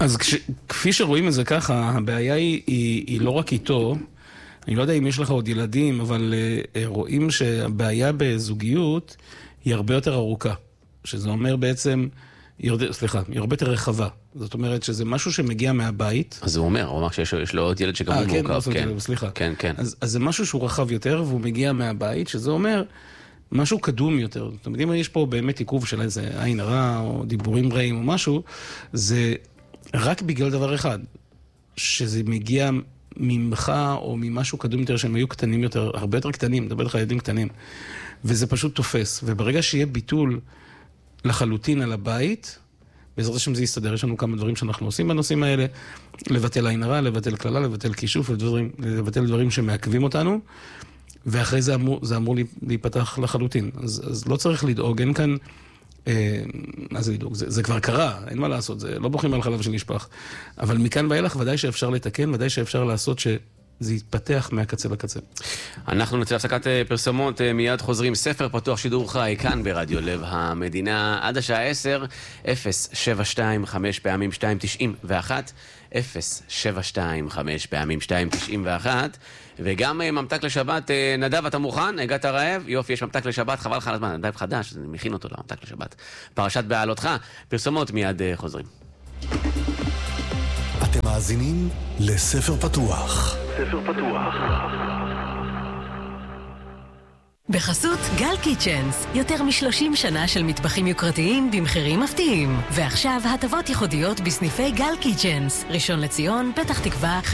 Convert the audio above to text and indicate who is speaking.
Speaker 1: אז כפי שרואים את זה ככה, הבעיה היא לא רק איתו, אני לא יודע אם יש לך עוד ילדים, אבל רואים שהבעיה בזוגיות היא הרבה יותר ארוכה. שזה אומר בעצם, היא הרבה יותר רחבה. זאת אומרת שזה משהו שמגיע מהבית.
Speaker 2: אז הוא אמר שיש לו עוד ילד שגם הוא מורכב.
Speaker 1: כן, סליחה.
Speaker 2: כן, כן.
Speaker 1: אז זה משהו שהוא רחב יותר, והוא מגיע מהבית, שזה אומר משהו קדום יותר. זאת אומרת, אם יש פה באמת עיכוב של איזה עין הרע, או דיבורים רעים או משהו, זה רק בגלל דבר אחד, שזה מגיע ממך או ממשהו קדום יותר, שהם היו קטנים יותר, הרבה יותר קטנים, מדבר לך ילדים קטנים, וזה פשוט תופס. וברגע שיהיה ביטול לחלוטין על הבית, בעזרת השם זה יסתדר, יש לנו כמה דברים שאנחנו עושים בנושאים האלה, לבטל עין הרע, לבטל כללה, לבטל כישוף, לבטל דברים שמעכבים אותנו, ואחרי זה אמור להיפתח לחלוטין. אז לא צריך לדאוג, אין כאן, מה זה לדאוג? זה כבר קרה, אין מה לעשות, זה לא בוכים על חלב שנשפך. אבל מכאן ואילך ודאי שאפשר לתקן, ודאי שאפשר לעשות זה יתפתח מהקצה לקצה.
Speaker 2: אנחנו נצא להפסקת פרסומות, מיד חוזרים. ספר פתוח שידור חי, כאן ברדיו לב המדינה, עד השעה 10, 0725 פעמים 291, 0725 פעמים 291, וגם ממתק לשבת. נדב, אתה מוכן? הגעת רעב? יופי, יש ממתק לשבת, חבל לך על הזמן, נדב חדש, אני מכין אותו לממתק לשבת. פרשת בעלותך, פרסומות, מיד חוזרים.
Speaker 3: אתם מאזינים לספר פתוח.
Speaker 4: ספר פתוח.
Speaker 5: בחסות גל קיצ'נס, יותר מ-30 שנה של מטבחים יוקרתיים במחירים מפתיעים. ועכשיו הטבות ייחודיות בסניפי גל קיצ'נס, ראשון לציון, פתח תקווה,